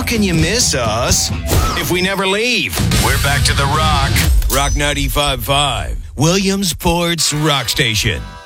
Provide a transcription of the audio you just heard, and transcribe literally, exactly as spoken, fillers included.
How can you miss us if we never leave? We're back to the Rock. Rock ninety-five point five, Williamsport's Rock Station.